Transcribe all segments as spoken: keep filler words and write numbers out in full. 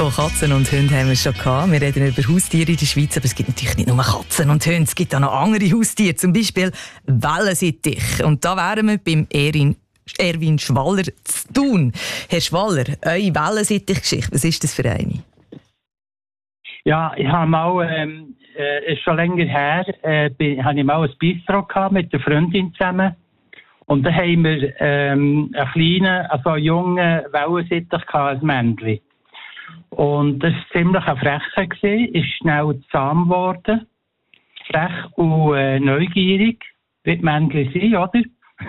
Von Katzen und Hunden haben wir schon gehabt. Wir reden über Haustiere in der Schweiz, aber es gibt natürlich nicht nur Katzen und Hunde, es gibt auch noch andere Haustiere, zum Beispiel Wellensittich. Und da wären wir beim Erin, Erwin Schwaller zu Thun. Herr Schwaller, eure Wellensittich-Geschichte, was ist das für eine? Ja, ich habe mal, ähm, äh, ist schon länger her, äh, bin, habe ich mal ein Bistro gehabt mit einer Freundin zusammen. Und dann haben wir ähm, einen kleinen, also einen jungen Wellensittich gehabt, ein Männchen. Und das war ziemlich ein Frecher gewesen, ist schnell zahm geworden. Frech und äh, neugierig, wie die Männchen sind, oder?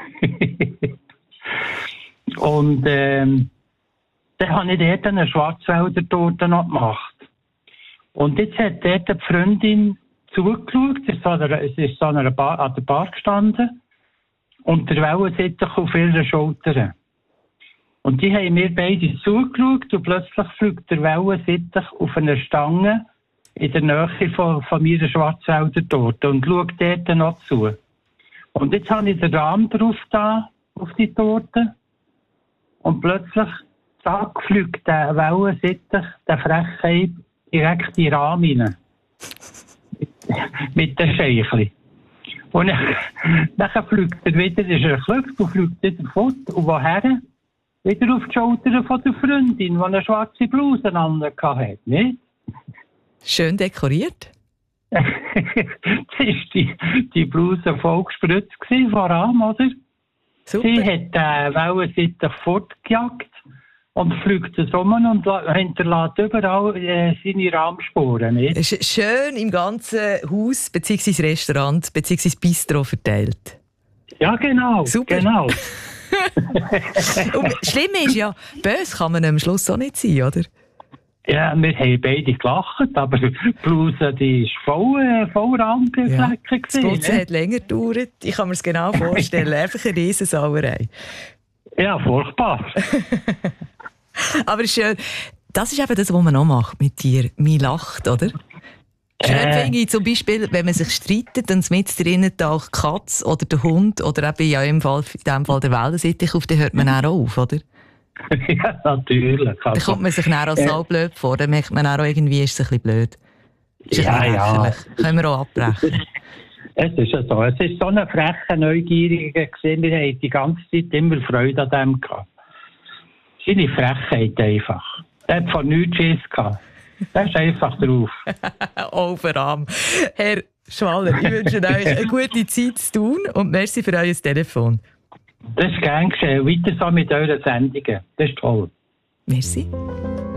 Und ähm, dann habe ich dort eine Schwarzwälder-Torte noch gemacht. Und jetzt hat dort die Freundin zugeschaut, sie ist, so an, der, sie ist so an, einer Bar, an der Bar gestanden und der Wellensittich auf ihrer Schulter. Und die haben mir beide zugeschaut und plötzlich fliegt der Wellensittich auf eine Stange in der Nähe von, von meiner Schwarzwälder-Torte und schaut dort noch zu. Und jetzt habe ich den Rahmen drauf da, auf die Torte. Und plötzlich, zack, fliegt der Wellensittich, der Frechheit, direkt in den Rahmen rein. Mit den Scheichli. Und dann fliegt er wieder, ist er geflogen und fliegt wieder fort. Und woher? Wieder auf die Schulter von der Freundin, die eine schwarze Bluse an hatte, nicht? Schön dekoriert. Das war die, die Bluse voll gespritzt vor allem, oder? Super. Sie hat den Wellensittich fortgejagt und fliegt es um und hinterlässt überall äh, seine Rahmspuren. Nicht? Es ist schön im ganzen Haus bzw. Restaurant bzw. Bistro verteilt. Ja, genau. Super. Genau. Und schlimm ist ja, böse kann man am Schluss auch nicht sein, oder? Ja, wir haben beide gelacht, aber die Bluse die ist voll, äh, voll Rahmflecken. Ja. gewesen. Das Putzen hat länger gedauert. Ich kann mir es genau vorstellen. Einfach eine Riesensauerei. Ja, furchtbar. Aber schön. Das ist eben das, was man auch macht mit dir. Man lacht, oder? Schön Äh. finde ich zum Beispiel, wenn man sich streitet, dann mit drinnen auch die Katze oder der Hund oder eben ja im Fall, in diesem Fall der Wellensittich auf, dann hört man auch auf, oder? Ja, natürlich. Dann kommt man sich dann auch so äh. blöd vor, dann merkt man auch irgendwie, ist es ein bisschen blöd. Ist ja, ein ja. Lächerlich. Können wir auch abbrechen. Es ist ja so. Es ist so eine freche Neugierige gewesen. Wir haben die ganze Zeit immer Freude an dem gehabt. Seine Frechheit einfach. Der hat von nichts Schiss gehabt. Der ist einfach drauf. Overarm. Herr Schwaller, ich wünsche euch eine gute Zeit zu tun und merci für euer Telefon. Das ist gern geschehen. Weiter so mit euren Sendungen. Das ist toll. Merci.